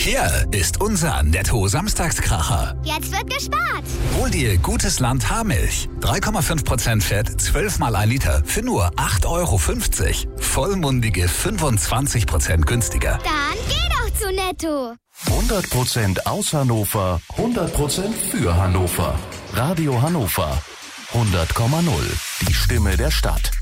Hier ist unser Netto-Samstagskracher. Jetzt wird gespart. Hol dir Gutes Land Haarmilch. 3,5% Fett, 12 mal 1 Liter für nur 8,50 €. Vollmundige 25% günstiger. Dann geh doch zu Netto. 100% aus Hannover, 100% für Hannover. Radio Hannover 100,0. Die Stimme der Stadt.